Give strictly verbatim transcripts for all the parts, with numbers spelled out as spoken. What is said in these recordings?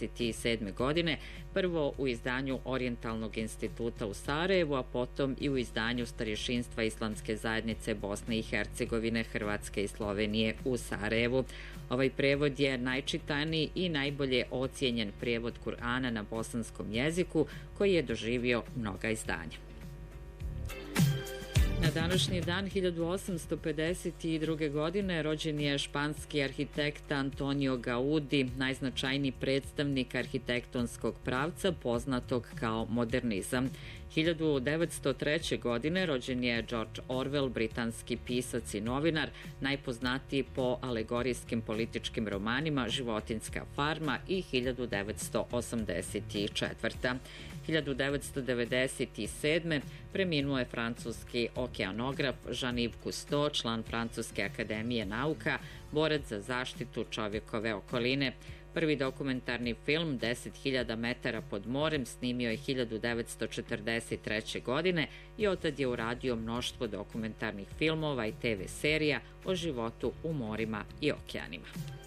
devedeset sedme. godine, prvo u izdanju Orijentalnog instituta u Sarajevu, a potom i u izdanju Starješinstva Islamske zajednice Bosne i Hercegovine, Hrvatske i Slovenije u Sarajevu. Ovaj prevod je najčitaniji i najbolje ocijenjen prijevod Kur'ana na bosanskom jeziku koji je doživio mnoga izdanja. Na današnji dan hiljadu osamsto pedeset druge. godine rođen je španski arhitekt Antonio Gaudi, najznačajniji predstavnik arhitektonskog pravca poznatog kao modernizam. hiljadu devetsto treće. godine rođen je George Orwell, britanski pisac i novinar, najpoznatiji po alegorijskim političkim romanima Životinjska farma i hiljadu devetsto osamdeset četvrte. hiljadu devetsto devedeset sedme. preminuo je francuski okeanograf Jean-Yves Cousteau, član Francuske akademije nauka, borac za zaštitu čovjekove okoline. Prvi dokumentarni film deset hiljada metara pod morem snimio je hiljadu devetsto četrdeset treće. godine i otad je uradio mnoštvo dokumentarnih filmova i te ve serija o životu u morima i okeanima.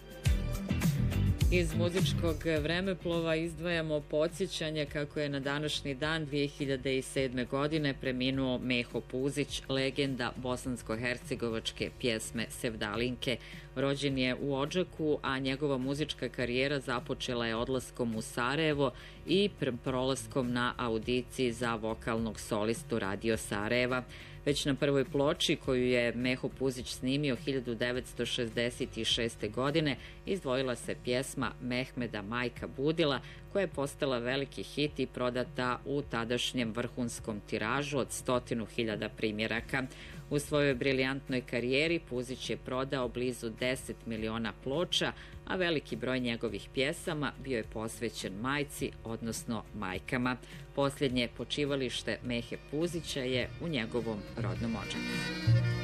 Iz muzičkog vremeplova izdvajamo podsjećanje kako je na današnji dan dvije hiljade sedme. godine preminuo Meho Puzić, legenda bosansko-hercegovačke pjesme Sevdalinke. Rođen je u Odžaku, a njegova muzička karijera započela je odlaskom u Sarajevo i prolaskom na audiciji za vokalnog solistu Radio Sarajeva. Već na prvoj ploči koju je Meho Puzić snimio hiljadu devetsto šezdeset šeste. godine izdvojila se pjesma Mehmeda Majka Budila, koja je postala veliki hit i prodata u tadašnjem vrhunskom tiražu od stotinu hiljada primjeraka. U svojoj briljantnoj karijeri Puzić je prodao blizu deset miliona ploča, a veliki broj njegovih pjesama bio je posvećen majci, odnosno majkama. Posljednje počivalište Mehe Puzića je u njegovom rodnom Odžaku.